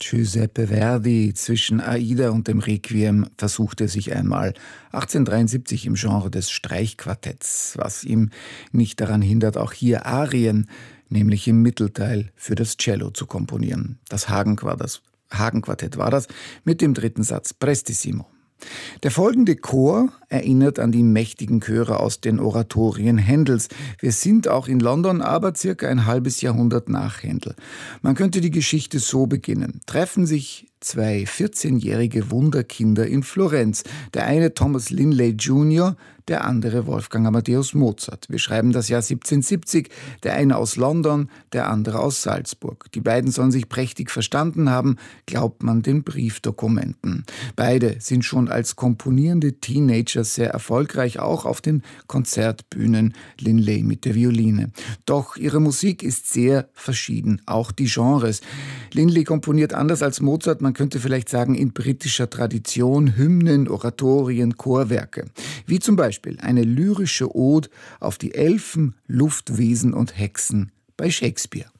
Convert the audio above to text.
Giuseppe Verdi, zwischen Aida und dem Requiem versuchte sich einmal 1873 im Genre des Streichquartetts, was ihm nicht daran hindert, auch hier Arien, nämlich im Mittelteil, für das Cello zu komponieren. Das Hagenquartett war das, mit dem dritten Satz Prestissimo. Der folgende Chor erinnert an die mächtigen Chöre aus den Oratorien Händels. Wir sind auch in London, aber circa ein halbes Jahrhundert nach Händel. Man könnte die Geschichte so beginnen. Treffen sich zwei 14-jährige Wunderkinder in Florenz. Der eine Thomas Linley Jr., der andere Wolfgang Amadeus Mozart. Wir schreiben das Jahr 1770, der eine aus London, der andere aus Salzburg. Die beiden sollen sich prächtig verstanden haben, glaubt man den Briefdokumenten. Beide sind schon als komponierende Teenager sehr erfolgreich, auch auf den Konzertbühnen, Linley mit der Violine. Doch ihre Musik ist sehr verschieden, auch die Genres. Linley komponiert anders als Mozart, man könnte vielleicht sagen in britischer Tradition, Hymnen, Oratorien, Chorwerke. Wie zum Beispiel eine lyrische Ode auf die Elfen, Luftwesen und Hexen bei Shakespeare.